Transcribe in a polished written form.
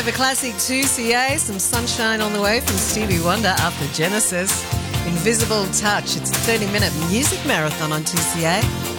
Crossover Classic 2CA, some sunshine on the way from Stevie Wonder after Genesis. Invisible Touch, it's a 30-minute music marathon on 2CA.